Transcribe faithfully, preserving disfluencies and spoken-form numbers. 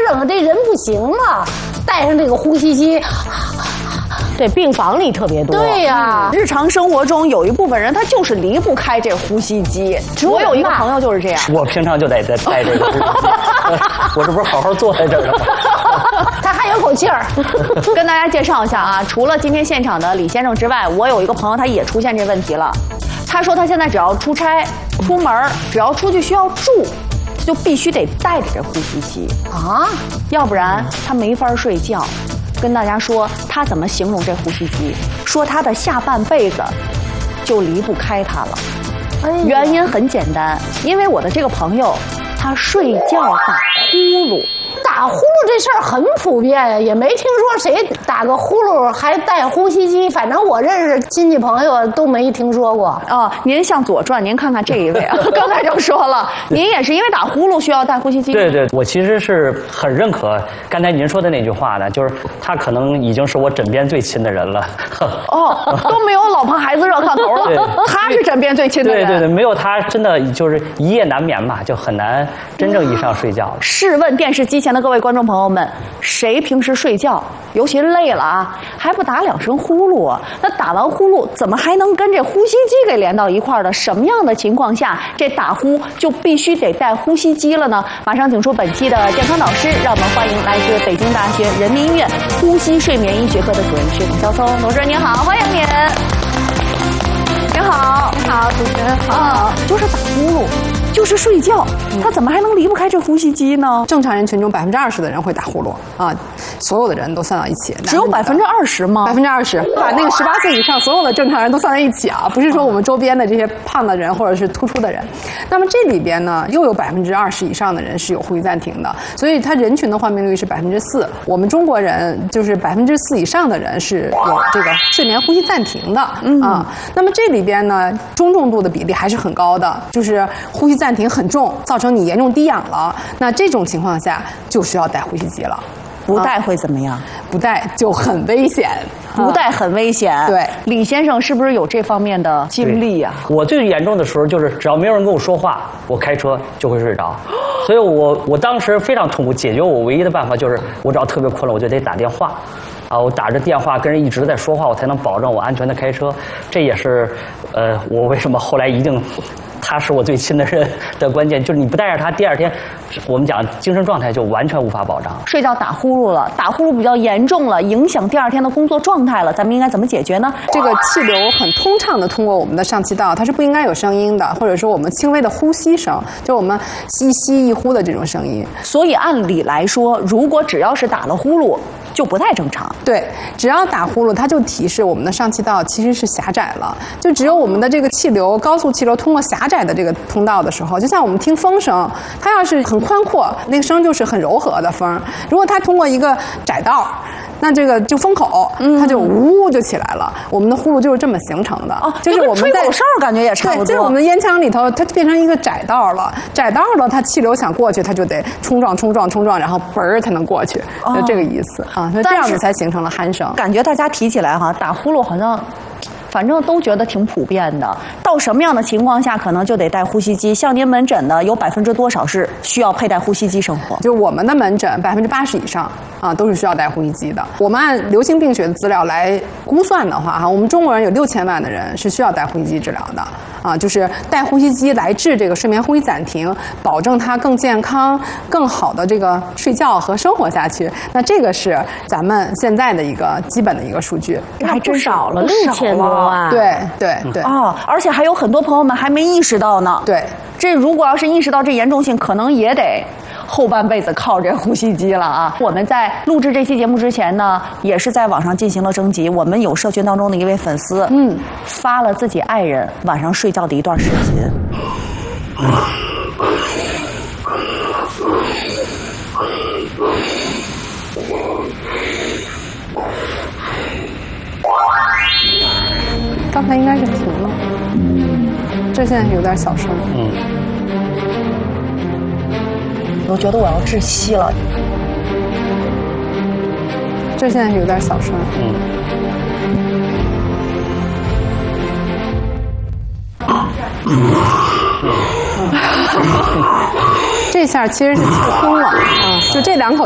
整这人不行了，带上这个呼吸机。 对，病房里特别多。 对呀、啊嗯，日常生活中有一部分人他就是离不开这呼吸机。我有一个朋友就是这样， 我平常就得在带这个呼吸机，我这不是好好坐在这儿了吗？ 他还有口气儿。 跟大家介绍一下啊，除了今天现场的李先生之外，我有一个朋友他也出现这问题了。他说他现在只要出差、出门，只要出去需要住，就必须得带着这呼吸机啊， 要不然他没法睡觉。跟大家说他怎么形容这呼吸机，说他的下半辈子就离不开它了。哎，原因很简单，因为我的这个朋友他睡觉打呼噜。 打呼噜这事儿很普遍呀，也没听说谁打个呼噜还带呼吸机，反正我认识亲戚朋友都没听说过。 啊、哦，您向左转，您看看这一位啊，刚才就说了，您也是因为打呼噜需要带呼吸机。 对对，我其实是很认可刚才您说的那句话的，就是他可能已经是我枕边最亲的人了。 哦，都没有老婆孩子热炕头了，他是枕边最亲的人。 对对对，没有他真的就是一夜难眠吧，就很难真正意义上睡觉。 试问电视机前的各位观众朋友们，谁平时睡觉，尤其累了啊，还不打两声呼噜啊？那打完呼噜，怎么还能跟这呼吸机给连到一块儿的？什么样的情况下，这打呼就必须得带呼吸机了呢？马上请出本期的健康导师，让我们欢迎来自北京大学人民医院呼吸睡眠医学科的主任薛董肖松董主任，您好，欢迎您。您好，你好，主持人好。啊，就是打呼噜。就是睡觉，他怎么还能离不开这呼吸机呢？ 正常人群中百分之二十的人会打呼噜啊，所有的人都算到一起， 只有百分之二十吗？ 百分之二十，把那个十八岁以上所有的正常人都算在一起啊，不是说我们周边的这些胖的人或者是突出的人。那么这里边呢，又有百分之二十以上的人是有呼吸暂停的，所以他人群的患病率是百分之四。我们中国人就是百分之四以上的人是有这个睡眠呼吸暂停的、嗯、啊。那么这里边呢，中重度的比例还是很高的，就是呼吸暂停很重，造成你严重低氧了。那这种情况下就需要带呼吸机了。 不带会怎么样？ 不带就很危险， 不带很危险。 对， 李先生是不是有这方面的经历啊？ 我最严重的时候就是，只要没有人跟我说话，我开车就会睡着。所以我我当时非常痛苦，解决我唯一的办法就是，我只要特别困了，我就得打电话。啊，我打着电话跟人一直在说话，我才能保证我安全的开车。这也是，呃，我为什么后来一定。他是我最亲的人的关键，就是你不带着他，第二天我们讲精神状态就完全无法保障。 睡觉打呼噜了，打呼噜比较严重了，影响第二天的工作状态了，咱们应该怎么解决呢？ 这个气流很通畅的通过我们的上气道，它是不应该有声音的，或者说我们轻微的呼吸声，就我们一吸一呼的这种声音。 所以按理来说，如果只要是打了呼噜，就不太正常。 对，只要打呼噜，它就提示我们的上气道其实是狭窄了，就只有我们的这个气流，高速气流通过狭窄的这个通道的时候，就像我们听风声，它要是很宽阔，那个声就是很柔和的风；如果它通过一个窄道，那这个就风口，它就呜就起来了。我们的呼噜就是这么形成的， 哦， 就是我们在吹口哨感觉也差不多。 对，就是我们的烟腔里头，它变成一个窄道了。窄道了，它气流想过去，它就得冲撞、冲撞、冲撞，然后嘣儿才能过去，哦、就这个意思啊。所以这样子才形成了鼾声。 感觉大家提起来哈，打呼噜好像。反正都觉得挺普遍的，到什么样的情况下可能就得带呼吸机？像您门诊的有百分之多少是需要佩戴呼吸机生活？ 就我们的门诊百分之八十以上啊都是需要带呼吸机的。我们按流行病学的资料来估算的话，哈，我们中国人有六千万的人是需要带呼吸机治疗的啊，就是带呼吸机来治这个睡眠呼吸暂停，保证他更健康、更好的这个睡觉和生活下去。那这个是咱们现在的一个基本的一个数据， 还真少了六千多。 对对对啊！而且还有很多朋友们还没意识到呢。 对， 这如果要是意识到这严重性，可能也得后半辈子靠这呼吸机了啊！我们在录制这期节目之前呢，也是在网上进行了征集。我们有社群当中的一位粉丝，嗯，发了自己爱人晚上睡觉的一段视频。 刚才应该是停了，这现在有点小声。嗯， 我觉得我要窒息了。 这现在有点小声。嗯。这下其实是气通了啊，就这两口